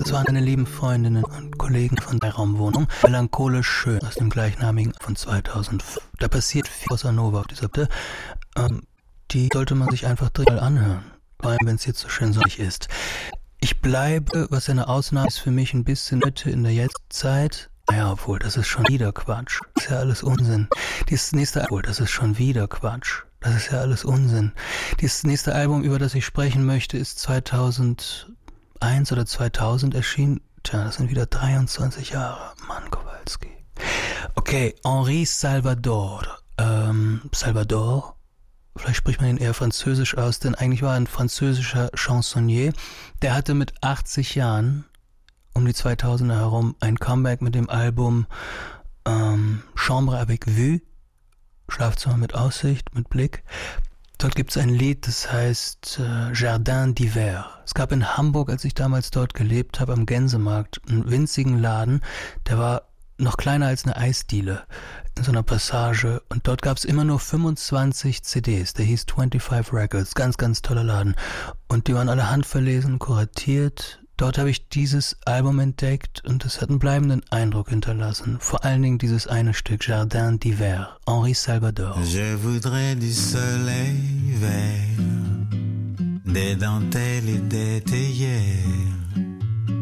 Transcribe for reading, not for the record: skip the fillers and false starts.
Das waren meine lieben Freundinnen und Kollegen von der Raumwohnung. Melancholisch schön aus dem gleichnamigen von 2005. Da passiert viel Bossa Nova auf dieser Platte. Die sollte man sich einfach dringend anhören. Vor allem, wenn es jetzt so schön sonnig ist. Ich bleibe, was eine Ausnahme ist für mich, ein bisschen heute in der Jetztzeit. Naja, obwohl, das ist schon wieder Quatsch. Das ist ja alles Unsinn. Das nächste Album, das ist schon wieder Quatsch. Das ist ja alles Unsinn. Das nächste Album, über das ich sprechen möchte, ist 2001 oder 2000 erschienen. Tja, das sind wieder 23 Jahre. Mann, Kowalski. Okay, Henri Salvador. Salvador? Vielleicht spricht man ihn eher französisch aus, denn eigentlich war er ein französischer Chansonnier. Der hatte mit 80 Jahren, um die 2000er herum, ein Comeback mit dem Album Chambre avec Vue, Schlafzimmer mit Aussicht, mit Blick. Dort gibt es ein Lied, das heißt Jardin d'Hiver. Es gab in Hamburg, als ich damals dort gelebt habe, am Gänsemarkt, einen winzigen Laden, der war noch kleiner als eine Eisdiele in so einer Passage, und dort gab es immer nur 25 CDs, der hieß 25 Records, ganz, ganz toller Laden, und die waren alle handverlesen, kuratiert. Dort habe ich dieses Album entdeckt und es hat einen bleibenden Eindruck hinterlassen, vor allen Dingen dieses eine Stück, Jardin d'Hiver, Henri Salvador. Je voudrais du soleil vert, des dentelles et des théières,